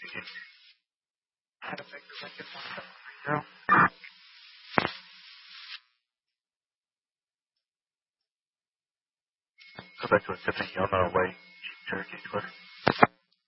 How to make the wicked one come. Go back to a 17 on our way. Cherokee Twitter.